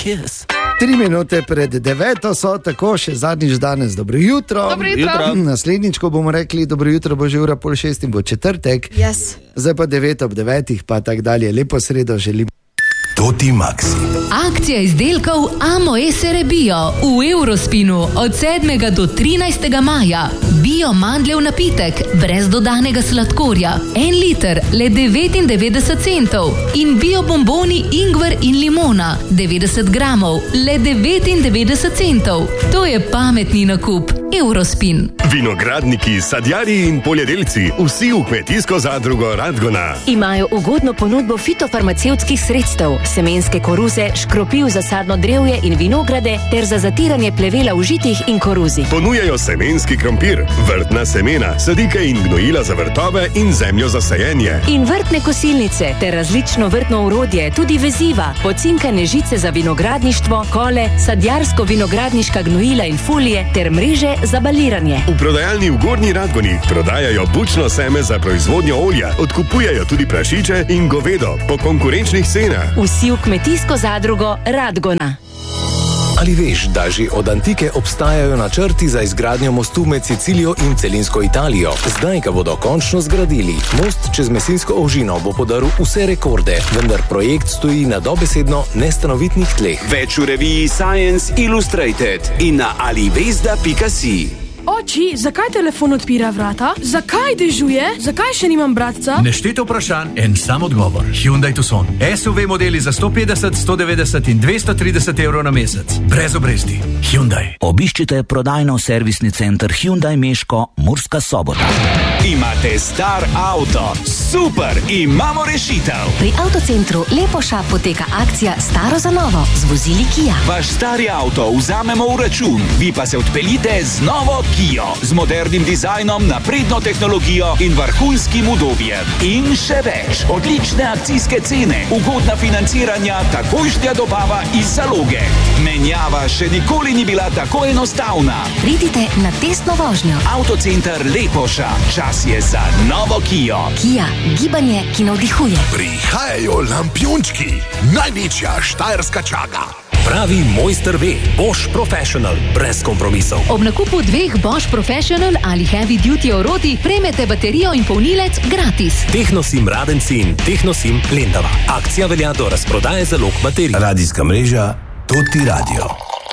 kiss. 3 minute pred 9 so, tako še zadnjič danes. Dobro jutro. Dobro jutro. Naslednjič, ko bomo rekli dobro jutro, bo že ura 5:30 in bo četrtek. Yes. Zdaj pa 9 ob 9, pa tak dalje. Lepo sredo želim. Toti Maxi. Akcija izdelkov Amoe Cerebio v Eurospinu od 7. do 13. maja. Bio mandljev napitek, brez dodanega sladkorja, 1 liter, le 99 centov. In bio bomboni ingver in limona, 90 gramov, le 99 centov. To je pametni nakup. Eurospin. Vinogradniki, sadjarji in poljedelci, vsi v kmetijsko zadrugo Radgona. Imajo ugodno ponudbo fitofarmacevtskih sredstev, semenske koruze, škropiv za sadno drevje in vinograde ter za zatiranje plevela v žitih in koruzi. Ponujajo semenski krompir, vrtna semena, sadike in gnojila za vrtove in zemljo za sajenje. In vrtne kosilnice ter različno vrtno orodje, tudi veziva, pocinkane žice za vinogradništvo, kole, sadjarsko-vinogradniška gnojila in folije ter mreže za baliranje. V prodajalni v Gornji Radgoni prodajajo bučno seme za proizvodnjo olja, odkupujajo tudi prašiče in govedo po konkurenčnih cenah. Vsi v kmetijsko zadrugo Radgona. Ali veš, da že od antike obstajajo načrti za izgradnjo mostu med Sicilijo in celinsko Italijo? Zdaj ga bodo končno zgradili. Most čez Mesinsko ožino bo podaril vse rekorde, vendar projekt stoji na dobesedno nestanovitnih tleh. Več v reviji Science Illustrated in na alivesda.si. Oči, zakaj telefon odpira vrata? Zakaj dežuje? Zakaj še nimam bratca? Nešteto vprašanj, en sam odgovor. Hyundai Tucson. SUV modeli za 150, 190 in 230 evrov na mesec. Brez obresti. Hyundai. Obiščite prodajno-servisni center Hyundai Meško, Murska Sobota. Imate star avto. Super, imamo rešitev. Pri avtocentru Lepoša poteka akcija Staro za novo z vozili Kia. Vaš stari avto vzamemo v račun, vi pa se odpeljite z novo Kia, z modernim dizajnom, napredno tehnologijo in vrhunskim udobjem. In še več, odlične akcijske cene, ugodna financiranja, takojšnja dobava iz zaloge. Menjava še nikoli ni bila tako enostavna. Pridite na testno vožnjo. Avtocenter Lepoša, čas je za novo Kia. Kia, gibanje, ki navdihuje. Prihajajo lampiončki, največja štajerska čaga. Pravi mojster ve, Bosch Professional, brez kompromisov. Ob nakupu 2 Bosch Professional ali Heavy Duty orodij prejmete baterijo in polnilec gratis. Technosim Radenci in Technosim Lendava. Akcija velja do razprodaje zalog baterij. Radijska mreža Toti Radio.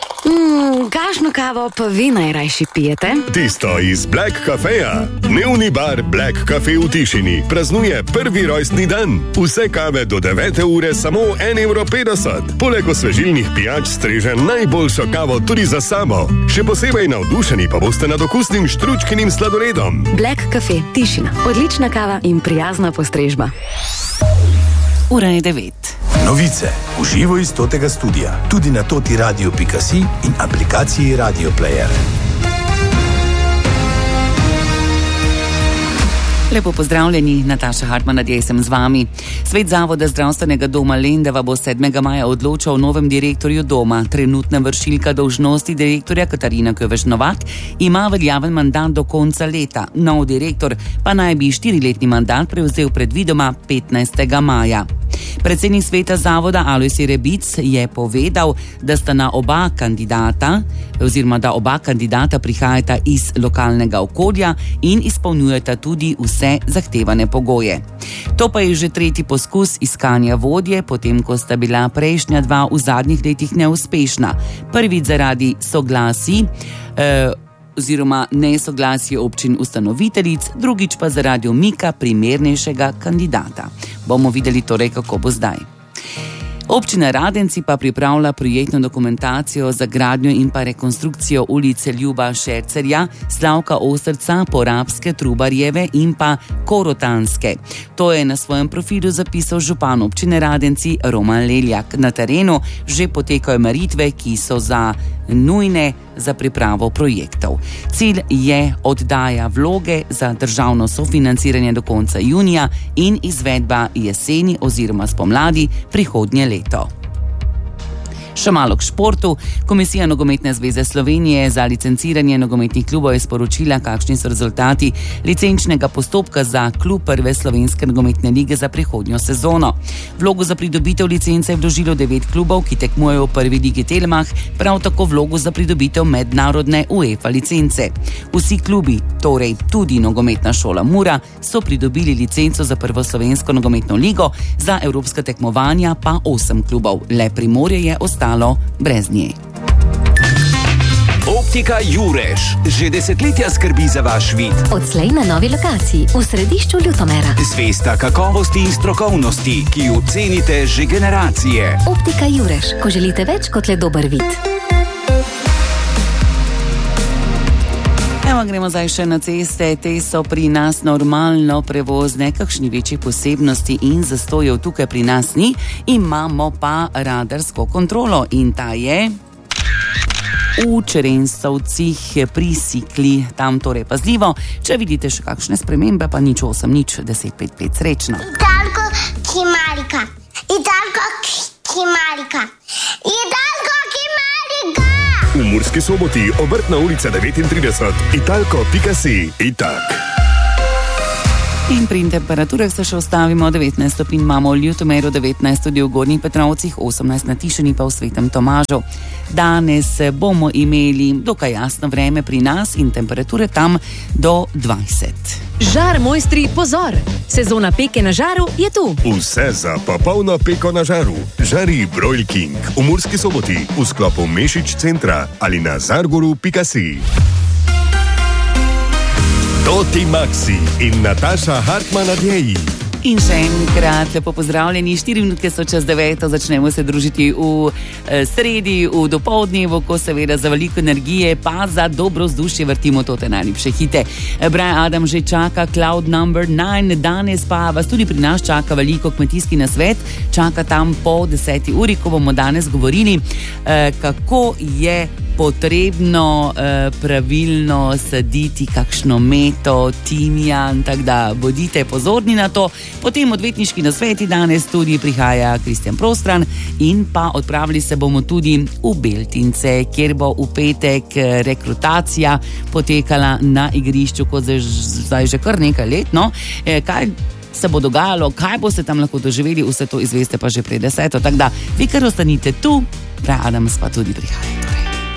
Kakšno kavo pa vi najrajši pijete? Tisto iz Black Cafeja. Dnevni bar Black Cafe v Tišini praznuje 1. rojstni dan. Vse kave do 9 ure samo 1,50 €. Poleg osvežilnih pijač streže najboljšo kavo tudi za sabo. Še posebej navdušeni pa boste nad okusnim štručkinim sladoledom. Black Cafe, Tišina. Odlična kava in prijazna postrežba. Ura je 9. Novice v živo iz Totega studia, tudi na totiradio.si in aplikaciji Radio Player. Lepo pozdravljeni, Nataša Hartman, nadje sem z vami. Svet Zavoda zdravstvenega doma Lendava bo 7. maja odločal o novem direktorju doma. Trenutna vršilka dolžnosti direktorja Katarina Köveš-Novak ima veljaven mandat do konca leta. Nov direktor pa naj bi 4-letni mandat prevzel predvidoma 15. maja. Predsednik sveta zavoda Alojz Rebic je povedal, da sta na oba kandidata prihajata iz lokalnega okolja in izpolnjujeta tudi vse zahtevane pogoje. To pa je že 3. poskus iskanja vodje, potem ko sta bila prejšnja 2 v zadnjih letih neuspešna. Prvič zaradi soglasij oziroma nesoglasje občin ustanoviteljic, drugič pa zaradi umika primernejšega kandidata. Bomo videli torej, kako bo zdaj. Občina Radenci pa pripravlja projektno dokumentacijo za gradnjo in pa rekonstrukcijo ulice Ljuba Šercerja, Slavka Ostrca, Porabske, Trubarjeve in pa Korotanske. To je na svojem profilu zapisal župan občine Radenci Roman Leljak. Na terenu že potekajo meritve, ki so nujne za pripravo projektov. Cilj je oddaja vloge za državno sofinanciranje do konca junija in izvedba jeseni oziroma spomladi prihodnje leto. Še malo k športu. Komisija Nogometne zveze Slovenije za licenciranje nogometnih klubov je sporočila, kakšni so rezultati licenčnega postopka za klub prve slovenske nogometne lige za prihodnjo sezono. Vlogo za pridobitev licence je vložilo 9 klubov, ki tekmujejo v prvi ligi Telmach, prav tako vlogo za pridobitev mednarodne UEFA licence. Vsi klubi, torej tudi nogometna šola Mura, so pridobili licenco za prvo slovensko nogometno ligo, za evropska tekmovanja pa 8 klubov. Le Primorje je ostalo brez nje. Optika Jurež že desetletja skrbi za vaš vid. Odslej na novi lokaciji v središču Ljutomera. Zvesta kakovosti in strokovnosti, ki jo cenite že generacije. Optika Jurež, ko želite več kot le dober vid. Evo, gremo zdaj še na ceste. Te so pri nas normalno prevozne, kakšni večji posebnosti in zastojev tukaj pri nas ni. Imamo pa radarsko kontrolo in ta je v Čerensovcih pri Sikli. Tam torej pazljivo. Če vidite še kakšne spremembe, pa nič 8, nič 10, 5, 5, srečno. Italko Kimarika. Italko Kimarika. Italko Kimarika. V Murski Soboti, Obrtna ulica 39, italko.si, itak. In pri temperaturah se še ostavimo. 19 stopinj imamo v Ljutomeru, 19 tudi v Gornjih Petrovcih, 18 na Tišini pa v Svetem Tomažu. Danes bomo imeli dokaj jasno vreme pri nas in temperature tam do 20. Žar mojstri, pozor! Sezona peke na žaru je tu. Vse za popolno peko na žaru. Žari Broil King v Murski Soboti v sklopu Mešič centra ali na zargoru.si. Toti Maxi in Nataša Hartman Adjeji. In še enkrat lepo pozdravljeni. 4 minutke so čez 9, začnemo se družiti v sredi, v dopoldnevu, ko seveda za veliko energije, pa za dobro vzdušje vrtimo tote najljubše hite. Brian Adam že čaka Cloud Number 9, danes pa vas tudi pri nas čaka veliko kmetijski nasvet, čaka tam po 10. uri, ko bomo danes govorili, kako je potrebno pravilno saditi kakšno meto, timijan, tako da bodite pozorni na to. Potem odvetniški nasveti, danes tudi prihaja Kristjan Prostran in pa odpravili se bomo tudi v Beltince, kjer bo v petek rekrutacija potekala na igrišču, kot zdaj že kar nekaj let, no. Kaj se bo dogajalo, kaj boste tam lahko doživeli, vse to izveste pa že pred 10. Tako da vi kar ostanite tu, Brian Adams pa tudi prihaja.